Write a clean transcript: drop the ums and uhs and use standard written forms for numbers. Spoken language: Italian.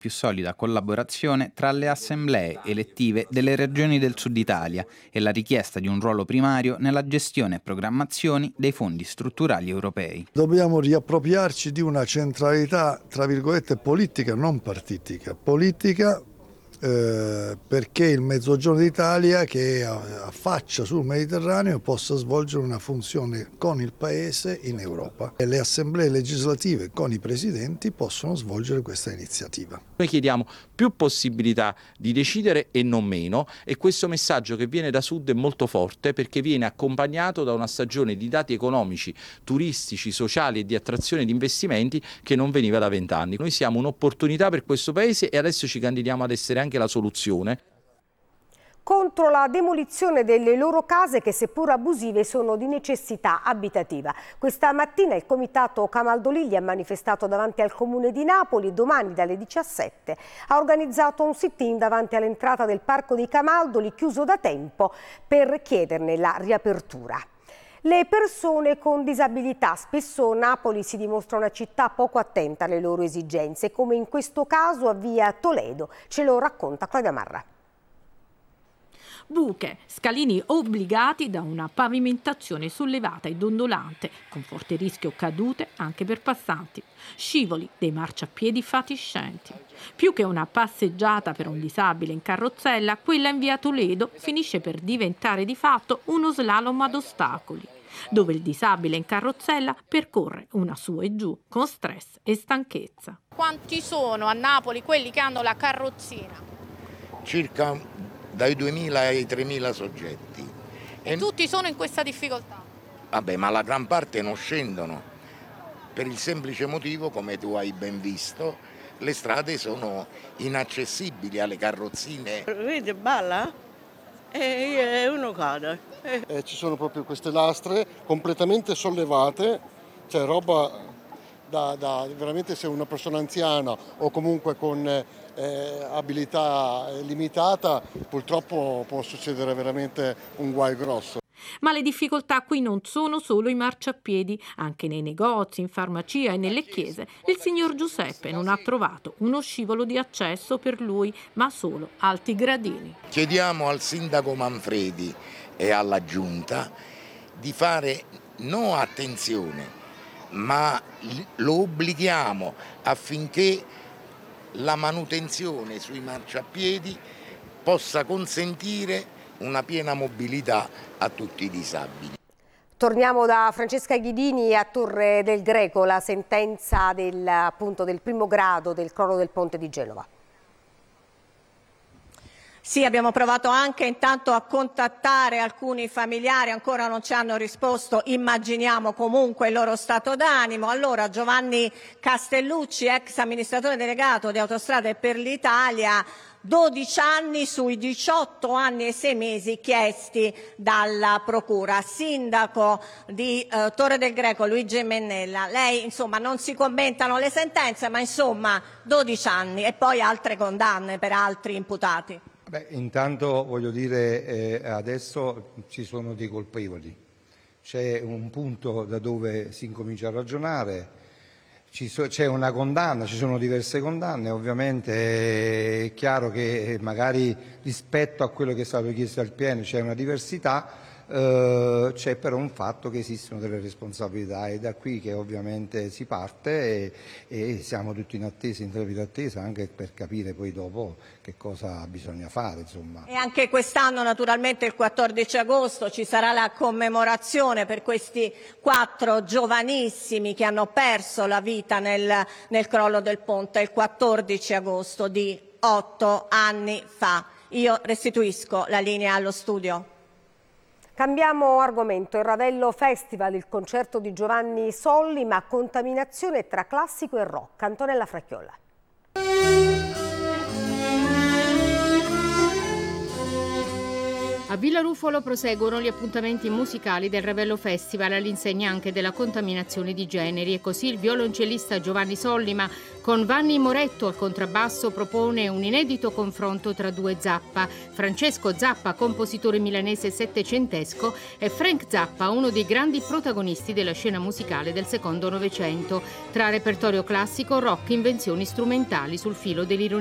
più solida collaborazione tra le assemblee elettive delle regioni del Sud Italia e la richiesta di un ruolo primario nella gestione e programmazione dei fondi strutturali europei. Dobbiamo riappropriarci di una centralità, tra virgolette, politica, non partitica, politica, perché il Mezzogiorno d'Italia, che affaccia sul Mediterraneo, possa svolgere una funzione con il Paese in Europa. E le assemblee legislative con i presidenti possono svolgere questa iniziativa. Noi chiediamo più possibilità di decidere e non meno, e questo messaggio che viene da Sud è molto forte perché viene accompagnato da una stagione di dati economici, turistici, sociali e di attrazione di investimenti che non veniva da 20 anni. Noi siamo un'opportunità per questo Paese e adesso ci candidiamo ad essere anche la soluzione. Contro la demolizione delle loro case che, seppur abusive, sono di necessità abitativa. Questa mattina il comitato Camaldolilli ha manifestato davanti al Comune di Napoli. Domani dalle 17 ha organizzato un sit-in davanti all'entrata del Parco dei Camaldoli, chiuso da tempo, per chiederne la riapertura. Le persone con disabilità. Spesso Napoli si dimostra una città poco attenta alle loro esigenze, come in questo caso a via Toledo. Ce lo racconta Claudia Marra. Buche, scalini obbligati da una pavimentazione sollevata e dondolante, con forte rischio cadute anche per passanti, scivoli dei marciapiedi fatiscenti. Più che una passeggiata per un disabile in carrozzella, quella in via Toledo finisce per diventare di fatto uno slalom ad ostacoli, dove il disabile in carrozzella percorre una su e giù con stress e stanchezza. Quanti sono a Napoli quelli che hanno la carrozzina? Circa dai 2.000 ai 3.000 soggetti. E tutti sono in questa difficoltà? Vabbè, ma la gran parte non scendono, per il semplice motivo, come tu hai ben visto, le strade sono inaccessibili alle carrozzine. Vedi, balla? E uno cade. Ci sono proprio queste lastre completamente sollevate, cioè roba da veramente, se una persona anziana o comunque con abilità limitata, purtroppo può succedere veramente un guai grosso. Ma le difficoltà qui non sono solo i marciapiedi, anche nei negozi, in farmacia e nelle chiese. Il signor Giuseppe non ha trovato uno scivolo di accesso per lui, ma solo alti gradini. Chiediamo al sindaco Manfredi e alla giunta di fare no attenzione, ma lo obblighiamo affinché la manutenzione sui marciapiedi possa consentire una piena mobilità a tutti i disabili. Torniamo da Francesca Ghidini a Torre del Greco, la sentenza del primo grado del crollo del ponte di Genova. Sì, abbiamo provato anche intanto a contattare alcuni familiari, ancora non ci hanno risposto, immaginiamo comunque il loro stato d'animo. Allora Giovanni Castellucci, ex amministratore delegato di Autostrade per l'Italia, 12 anni sui 18 anni e 6 mesi chiesti dalla Procura. Sindaco di Torre del Greco, Luigi Mennella, lei insomma non si commentano le sentenze, ma insomma 12 anni e poi altre condanne per altri imputati. Beh, intanto voglio dire, adesso ci sono dei colpevoli, c'è un punto da dove si incomincia a ragionare, c'è una condanna, ci sono diverse condanne, ovviamente è chiaro che magari rispetto a quello che è stato chiesto al PN c'è una diversità, c'è però un fatto che esistono delle responsabilità, e da qui che ovviamente si parte e siamo tutti in attesa, in trepida attesa, anche per capire poi dopo che cosa bisogna fare, insomma. E anche quest'anno naturalmente il 14 agosto ci sarà la commemorazione per questi 4 giovanissimi che hanno perso la vita nel crollo del ponte il 14 agosto di 8 anni fa. Io restituisco la linea allo studio. Cambiamo argomento. Il Ravello Festival, il concerto di Giovanni Solli, ma contaminazione tra classico e rock. Antonella Fracchiolla. A Villa Ruffolo proseguono gli appuntamenti musicali del Ravello Festival all'insegna anche della contaminazione di generi, e così il violoncellista Giovanni Sollima con Vanni Moretto al contrabbasso propone un inedito confronto tra due Zappa: Francesco Zappa, compositore milanese settecentesco, e Frank Zappa, uno dei grandi protagonisti della scena musicale del secondo Novecento. Tra repertorio classico, rock, invenzioni strumentali sul filo dell'ironia.